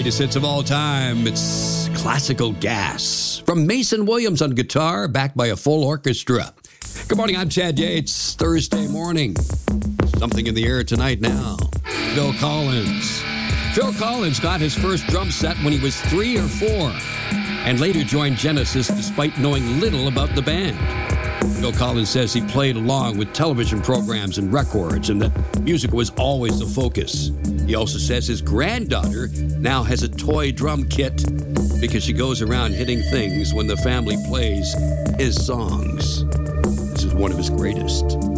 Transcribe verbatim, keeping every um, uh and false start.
greatest hits of all time. It's Classical Gas from Mason Williams on guitar, backed by a full orchestra. Good morning, I'm Chad Yates. Thursday morning. Something in the air tonight now. Phil Collins. Phil Collins got his first drum set when he was three or four, and later joined Genesis despite knowing little about the band. Phil Collins says he played along with television programs and records, and that music was always the focus. He also says his granddaughter now has a toy drum kit because she goes around hitting things when the family plays his songs. This is one of his greatest.